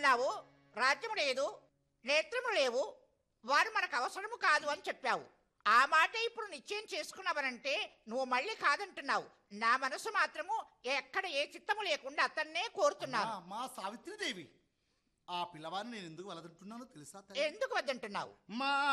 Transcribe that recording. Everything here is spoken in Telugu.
అన్నావు, రాజ్యము లేదు, నేత్రము లేవు, వారు మనకు అవసరము కాదు అని చెప్పావు. ఆ మాట ఇప్పుడు నిశ్చయం చేసుకున్నావనంటే నువ్వు మళ్ళీ కాదంటున్నావు. నా మనసు మాత్రము ఎక్కడ ఏ చిత్తము లేకుండా అతన్నే కోరుతున్నాను. మా సావిత్రిదేవి, ఆ పిల్లవారిని నేను ఎందుకు వలదంటున్నానో తెలుసా? ఎందుకు వద్దంటున్నావు? మా